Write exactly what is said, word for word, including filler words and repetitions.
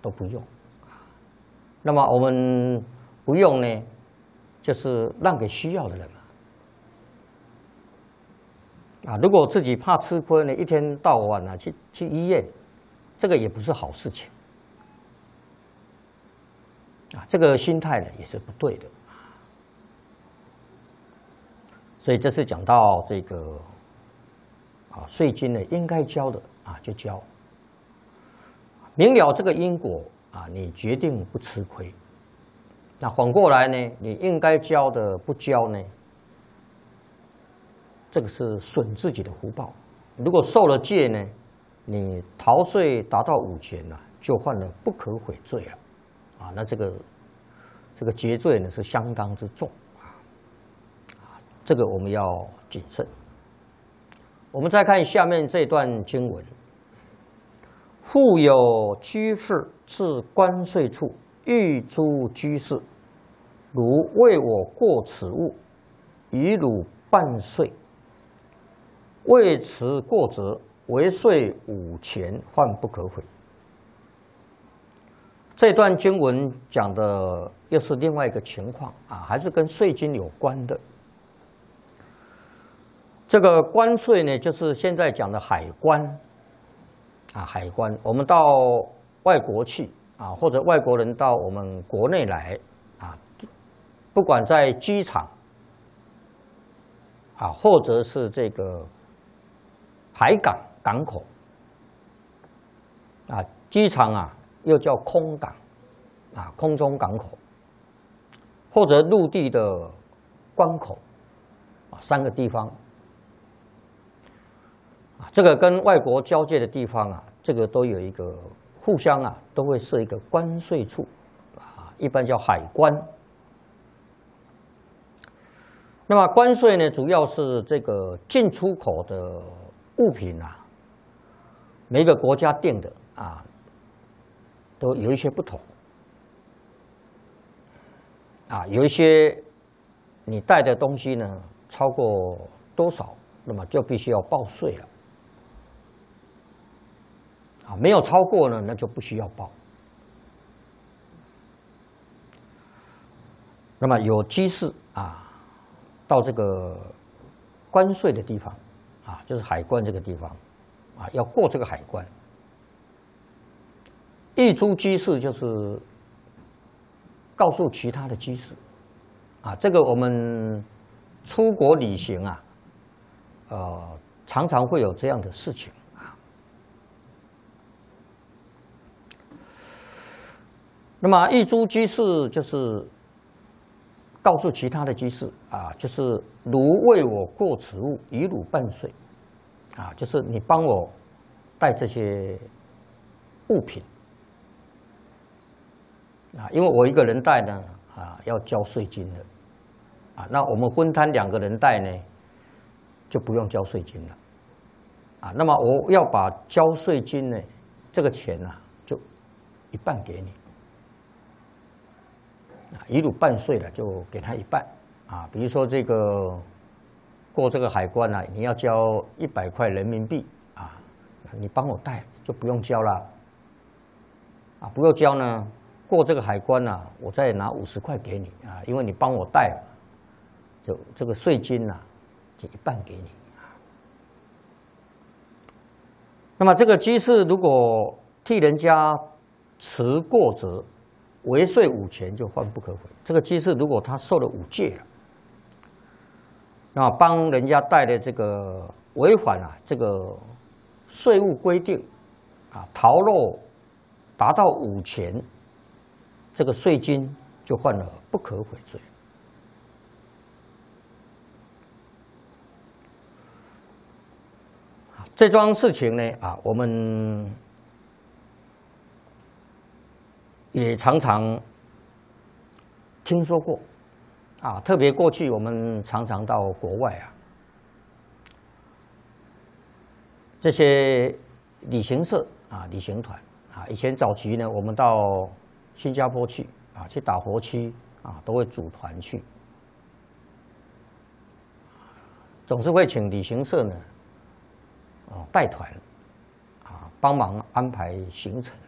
都不用。那么我们不用呢，就是让给需要的人嘛。啊，如果自己怕吃亏呢，一天到晚啊去去医院，这个也不是好事情。啊，这个心态呢也是不对的。所以这次讲到这个啊，税金呢应该交的啊就交。明了这个因果啊，你决定不吃亏。那反过来呢，你应该交的不交呢，这个是损自己的福报。如果受了戒呢，你逃税达到五钱了，就犯了不可悔罪了。啊，那这个这个劫罪呢是相当之重啊，这个我们要谨慎。我们再看下面这段经文：复有居士至关税处，欲诸居士，如为我过此物，以汝半税。未迟过则，为税五钱，犯不可悔。这段经文讲的又是另外一个情况啊，还是跟税金有关的。这个关税呢，就是现在讲的海关啊，海关。我们到外国去啊，或者外国人到我们国内来啊，不管在机场啊，或者是这个海港港口啊，机场啊又叫空港啊，空中港口，或者陆地的关口啊，三个地方啊，这个跟外国交界的地方啊，这个都有一个互相啊，都会设一个关税处啊，一般叫海关。那么关税呢，主要是这个进出口的物品啊，每个国家定的啊，都有一些不同啊，有一些你带的东西呢超过多少，那么就必须要报税了啊，没有超过呢，那就不需要报。那么有机士啊，到这个关税的地方啊，就是海关这个地方啊，要过这个海关。溢出机士就是告诉其他的机士啊，这个我们出国旅行啊，呃，常常会有这样的事情啊。那么溢出机士就是告诉其他的机士啊，就是如为我过此物，以汝半税啊，就是你帮我带这些物品啊，因为我一个人带呢啊，要交税金的啊，那我们分摊两个人带呢，就不用交税金了啊。那么我要把交税金呢，这个钱呢、啊，就一半给你。以汝半税了，就给他一半啊。比如说这个过这个海关呢、啊，你要交一百块人民币啊，你帮我带就不用交了啊。不用交呢，过这个海关呢、啊，我再拿五十块给你啊，因为你帮我带，就这个税金呢、啊，就一半给你。那么这个机士如果替人家迟过则，为税五钱，就犯不可悔。这个机士如果他受了五戒了，那帮人家带的这个违反啊这个税务规定啊，逃漏达到五钱，这个税金就犯了不可悔罪。这桩事情呢啊，我们也常常听说过啊，特别过去我们常常到国外啊，这些旅行社啊、旅行团啊，以前早期呢，我们到新加坡去啊，去打佛区啊，都会组团去，总是会请旅行社呢啊带团啊，帮忙安排行程。